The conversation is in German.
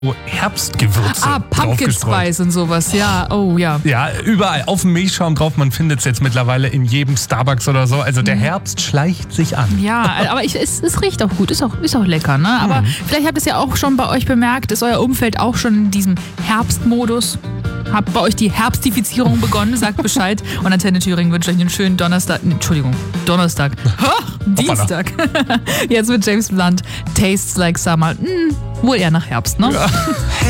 Herbstgewürze Pumpkin Spice und sowas, ja, oh ja. Ja, überall auf dem Milchschaum drauf, man findet es jetzt mittlerweile in jedem Starbucks oder so. Also der Herbst schleicht sich an. Ja, aber es riecht auch gut, ist auch lecker, ne? Aber vielleicht habt ihr es ja auch schon bei euch bemerkt, ist euer Umfeld auch schon in diesem Herbstmodus? Habt bei euch die Herbstifizierung begonnen? Sagt Bescheid. Und Antenne Thüringen wünscht euch einen schönen Donnerstag. Dienstag. Jetzt mit James Blunt. Tastes like summer. Wohl eher nach Herbst, ne? Ja.